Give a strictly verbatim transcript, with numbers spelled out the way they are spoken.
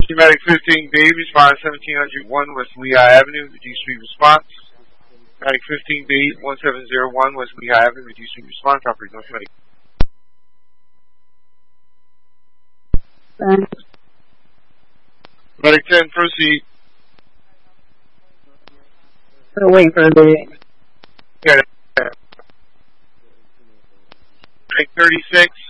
Medic fifteen B, respond seventeen oh one West Lehigh Avenue, reduce speed response. Medic fifteen B, one seven zero one West Lehigh Avenue, reduce speed response. Operator North Medic. Thanks. Medic ten, proceed. We're waiting for the... Yeah. Medic thirty-six.